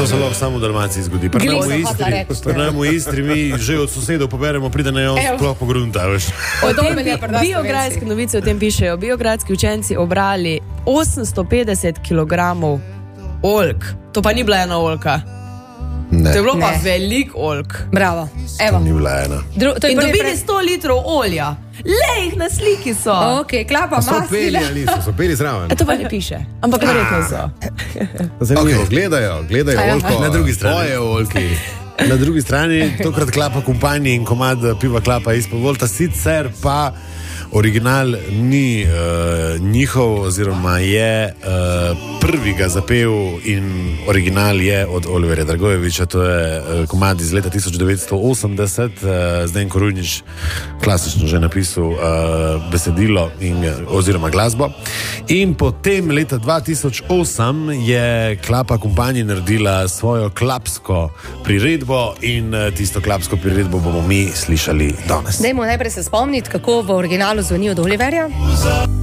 To se lahko samo v Dalmaciji zgodi. Pri nam v Istri mi že od sosedov poberemo, pridanejo sploh pogrunta, veš. Biogradske novice o tem pišejo. Biogradski učenci obrali 850 kg oljk. To pa ni bila ena oljka. Ne. To je bilo pa velik oljk. Bravo. Evo. To ni bila ena. In dobili 100 litrov olja. Lej, na sliki so. Ok, klapa masila. So peli ali niso, so peli zraven. To pa ne piše, ampak verjetno so. Zanimivo, gledajo oljko. Na drugi strani. Svoje oljki. Na drugi strani tokrat klapa kompanije in komad piva klapa izpod volta, sicer pa original ni njihov, oziroma je prvi ga zapel in original je od Oliverja Dragojeviča, to je komad iz leta 1980, Zdenko Rujnič klasično že napisal besedilo oziroma glasbo. In potem leta 2008 je klapa kompanije naredila svojo klapsko priredbo in tisto klapsko priredbo bomo mi slišali danes. Dajmo najprej se spomniti, kako v originalu zvoni od Oliverja.